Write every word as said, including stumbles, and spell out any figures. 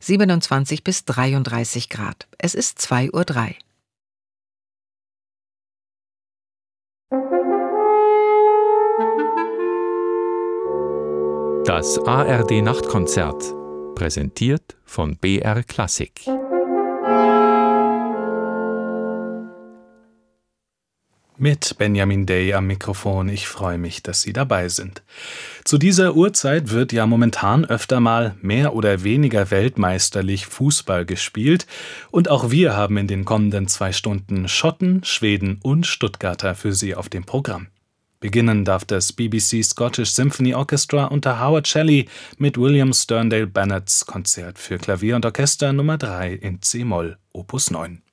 siebenundzwanzig bis dreiunddreißig Grad. Es ist zwei Uhr drei. Das A R D-Nachtkonzert, präsentiert von B R Klassik. Mit Benjamin Day am Mikrofon. Ich freue mich, dass Sie dabei sind. Zu dieser Uhrzeit wird ja momentan öfter mal mehr oder weniger weltmeisterlich Fußball gespielt. Und auch wir haben in den kommenden zwei Stunden Schotten, Schweden und Stuttgarter für Sie auf dem Programm. Beginnen darf das B B C Scottish Symphony Orchestra unter Howard Shelley mit William Sterndale Bennetts Konzert für Klavier und Orchester Nummer drei in C-Moll, Opus neun.